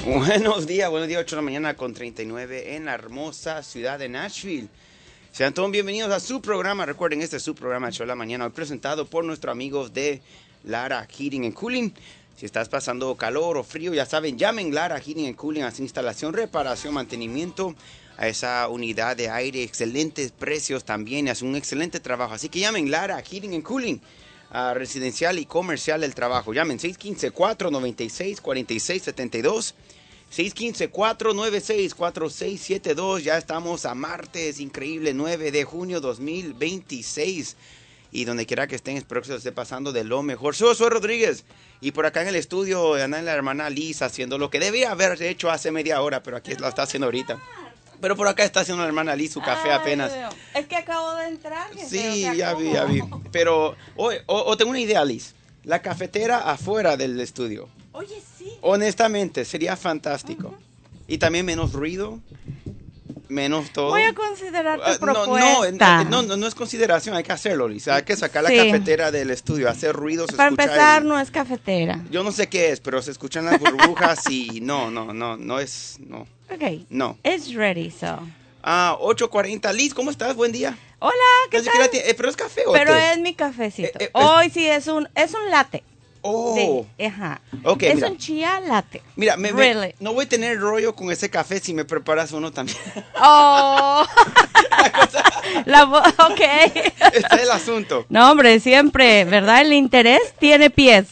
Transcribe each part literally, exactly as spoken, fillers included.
Buenos días, buenos días, ocho de la mañana con treinta y nueve en la hermosa ciudad de Nashville. Sean todos bienvenidos a su programa. Recuerden, este es su programa ocho de la mañana, hoy presentado por nuestros amigos de Lara Heating and Cooling. Si estás pasando calor o frío, ya saben, llamen Lara Heating and Cooling, hace instalación, reparación, mantenimiento a esa unidad de aire, excelentes precios también, hace un excelente trabajo. Así que llamen Lara Heating and Cooling. Uh, residencial y comercial del trabajo. Llamen seis uno cinco, cuatro nueve seis, cuatro seis siete dos. seis uno cinco, cuatro nueve seis, cuatro seis siete dos. Ya estamos a martes, increíble, nueve de junio dos mil veintiséis. Y donde quiera que estén, espero que se esté pasando de lo mejor. Soy Josué Rodríguez. Y por acá en el estudio anda la hermana Liz haciendo lo que debía haber hecho hace media hora, pero aquí la está haciendo ahorita. Pero por acá está haciendo la hermana Liz su café. Ay, apenas. Es que acabo de entrar. Sí, ya vi, ya vi. Pero, o, o, o tengo una idea, Liz. La cafetera afuera del estudio. Oye, sí. Honestamente, sería fantástico. Uh-huh. Y también menos ruido, menos todo. Voy a considerar tu uh, propuesta. No, no, no, no es consideración, hay que hacerlo, Liz. Hay que sacar sí. la cafetera del estudio, hacer ruido. Se Para empezar, el... no es cafetera. Yo no sé qué es, pero se escuchan las burbujas y no, no, no, no es, no. Ok. No. It's ready, so. Ah, ocho cuarenta. Liz, ¿cómo estás? Buen día. Hola, ¿qué no, tal? Eh, pero es café o Pero té? es mi cafecito. Eh, eh, Hoy sí es un, es un latte. Oh. Sí, ajá. Okay, es mira. un chía latte. Mira, me, really. me, no voy a tener rollo con ese café si me preparas uno también. Oh. La cosa... La ok. Este es el asunto. No, hombre, siempre, ¿verdad? El interés tiene pies.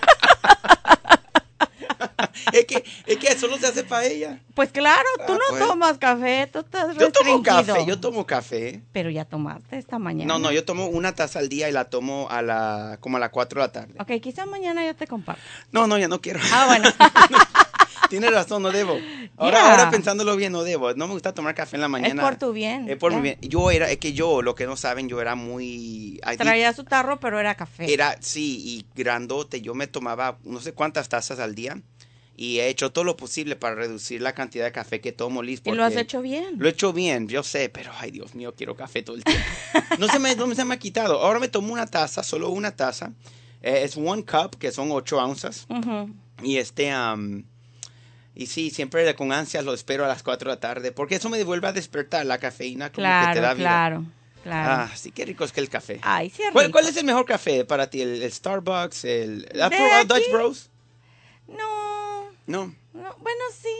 es, que, es que solo se hace para ella. Pues claro, tú ah, no pues. tomas café, tú estás Yo restringido. tomo café, yo tomo café. Pero ya tomaste esta mañana. No, no, yo tomo una taza al día y la tomo a la como a las cuatro de la tarde. Ok, quizás mañana yo te comparto. No, no, ya no quiero. Ah, bueno. Tienes razón, no debo. Ahora, yeah. ahora pensándolo bien, no debo. No me gusta tomar café en la mañana. Es por tu bien. Es por yeah. mi bien. Yo era, es que yo, lo que no saben, yo era muy... Traía su tarro, pero era café. Era, sí, y grandote. Yo me tomaba no sé cuántas tazas al día. Y he hecho todo lo posible para reducir la cantidad de café que tomo, Liz. ¿Y lo has hecho bien? Lo he hecho bien, yo sé, pero ay, Dios mío, quiero café todo el tiempo. No se me, no se me ha quitado. Ahora me tomo una taza, solo una taza. Eh, es one cup, que son ocho onzas. Uh-huh. Y este, um, y sí, siempre con ansias lo espero a las cuatro de la tarde, porque eso me devuelve a despertar la cafeína. Como claro, que te da vida. claro, claro. Ah, sí, qué rico es que el café. Ay, sí es ¿Cuál, rico. ¿Cuál es el mejor café para ti? ¿El, el Starbucks? ¿El, el ¿De Dutch Bros? No. No. No, bueno, sí.